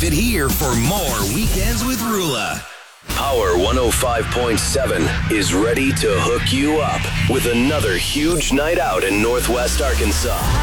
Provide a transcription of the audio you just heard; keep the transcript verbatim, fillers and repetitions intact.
it here for more Weekends with Rula. Power one oh five point seven is ready to hook you up with another huge night out in Northwest Arkansas.